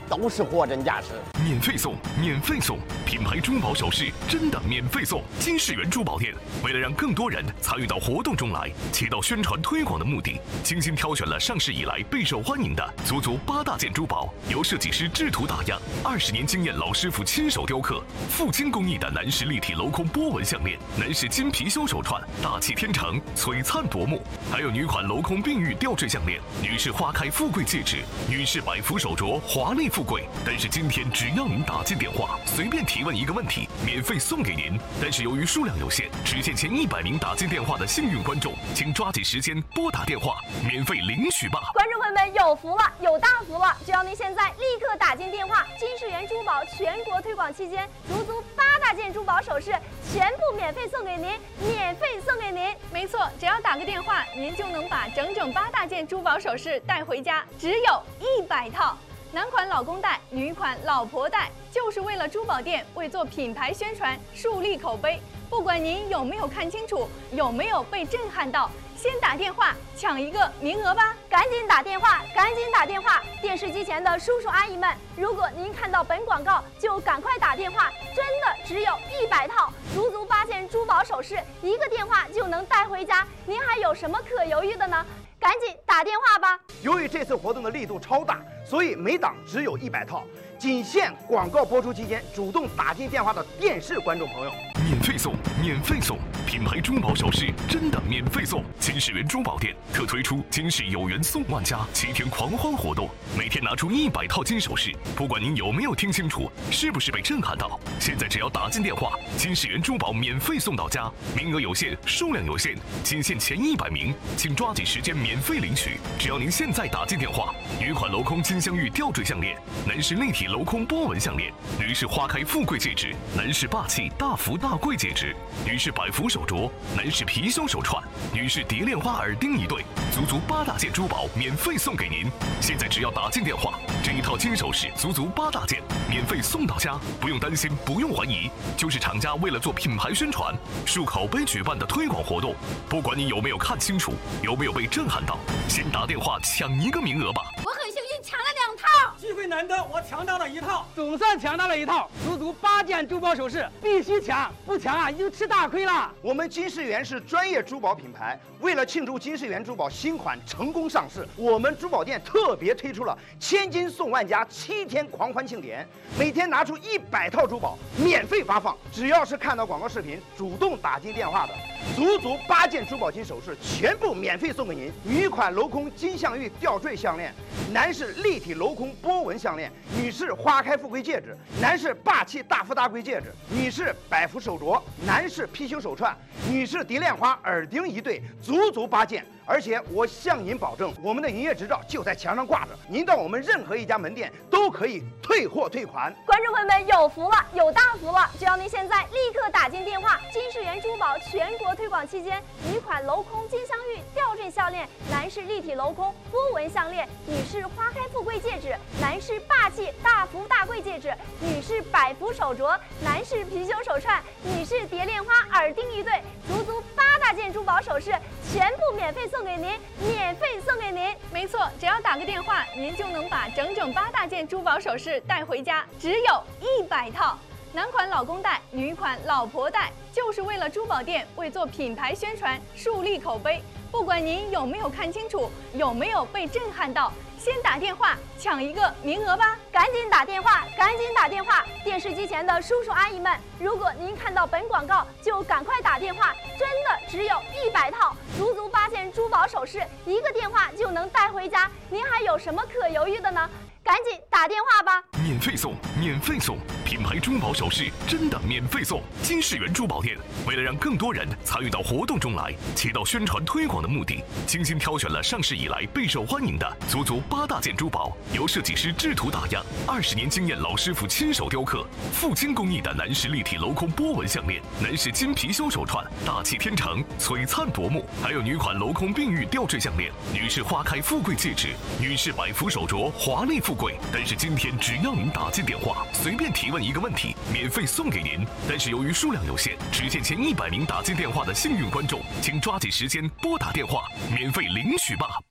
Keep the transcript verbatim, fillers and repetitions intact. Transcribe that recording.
都是货真价实。 免费送，免费送，品牌珠宝首饰真的免费送。金世缘珠宝店为了让更多人参与到活动中来，起到宣传推广的目的，精心挑选了上市以来备受欢迎的足足八大件珠宝，由设计师制图打样，二十年经验老师傅亲手雕刻，富金工艺的男士立体镂空波纹项链，男士金貔貅手串，大气天成，璀璨夺目。还有女款镂空碧玉吊坠项链，女士花开富贵戒指，女士百福手镯，华丽富贵。但是今天只要您打进电话，随便提问一个问题，免费送给您。但是由于数量有限，只限前一百名打进电话的幸运观众，请抓紧时间拨打电话，免费领取吧。 观众朋友们有福了，有大福了！只要您现在立刻打进电话，金世缘珠宝全国推广期间，足足八大件珠宝首饰全部免费送给您，免费送给您。 没错，只要打个电话，您就能把整整八大件珠宝首饰带回家，只有一百套。男款老公戴，女款老婆戴，就是为了珠宝店为做品牌宣传，树立口碑。不管您有没有看清楚，有没有被震撼到，先打电话抢一个名额吧！ 赶紧打电话，赶紧打电话！电视机前的叔叔阿姨们，如果您看到本广告，就赶快打电话，真的只有一百套，足足八件珠宝首饰，一个电话就能带回家，您还有什么可犹豫的呢？赶紧打电话吧！ 由于这次活动的力度超大，所以每档只有一百套，仅限广告播出期间主动打进电话的电视观众朋友。 免费送，免费送，品牌珠宝首饰真的免费送。金世缘珠宝店特推出金世有缘送万家七天狂欢活动，每天拿出一百套金首饰，不管您有没有听清楚，是不是被震撼到，现在只要打进电话，金世缘珠宝免费送到家，名额有限，数量有限，仅限前一百名，请抓紧时间免费领取。只要您现在打进电话，女款镂空金镶玉吊坠项链，男士立体镂空波纹项链，女士花开富贵戒指，男士霸气大福大贵戒指，女士百福手镯，男士貔貅手串，女士蝶恋花耳钉一对，足足八大件珠宝免费送给您。现在只要打进电话，这一套金首饰足足八大件，免费送到家，不用担心，不用怀疑，就是厂家为了做品牌宣传、树口碑举办的推广活动。不管你有没有看清楚，有没有被震撼到，先打电话抢一个名额吧。 我很幸运抢了两套， 机会难得，我抢到了一套，总算抢到了一套，足足八件珠宝首饰，必须抢，不抢啊就吃大亏了。 我们金世缘是专业珠宝品牌，为了庆祝金世缘珠宝新款成功上市，我们珠宝店特别推出了千金送万家七天狂欢庆典，每天拿出一百套珠宝免费发放，只要是看到广告视频主动打进电话的，足足八件珠宝金首饰全部免费送给您。女款镂空金镶玉吊坠项链，男士立体镂空波纹项链，女士花开富贵戒指，男士霸气大富大贵戒指，女士百福手镯，男士貔貅手串，女士蝶恋花耳钉一对，足足八件。而且我向您保证，我们的营业执照就在墙上挂着，您到我们任何一家门店都可以退货退款。 观众朋友们有福了，有大福了！只要您现在立刻打进电话，金世缘珠宝全国推广期间，女款镂空金镶玉吊坠项链，男士立体镂空波纹项链，女士花开富贵戒指，男士霸气大福大贵戒指，女士百福手镯，男士貔貅手串，女士蝶恋花耳钉一对，足足八大件珠宝首饰全部免费送给您，免费送给您。 没错，只要打个电话，您就能把整整八大件珠宝首饰带回家，只有一百套。男款老公戴，女款老婆戴，就是为了珠宝店为做品牌宣传，树立口碑。不管您有没有看清楚，有没有被震撼到，先打电话抢一个名额吧！ 赶紧打电话，赶紧打电话！电视机前的叔叔阿姨们，如果您看到本广告，就赶快打电话，真的只有一百套，足足八件珠宝首饰，一个电话就能带回家，您还有什么可犹豫的呢？赶紧打电话吧！ 免费送，免费送，品牌珠宝首饰真的免费送。金世缘珠宝店为了让更多人参与到活动中来，起到宣传推广的目的，精心挑选了上市以来备受欢迎的足足八大件珠宝，由设计师制图打样，二十年经验老师傅亲手雕刻，富金工艺的男士立体镂空波纹项链，男士金貔貅手串，大气天成，璀璨夺目。还有女款镂空碧玉吊坠项链，女士花开富贵戒指，女士百福手镯，华丽富贵。但是今天只要您打进电话，随便提问一个问题，免费送给您。但是由于数量有限，只限前一百名打进电话的幸运观众，请抓紧时间拨打电话，免费领取吧。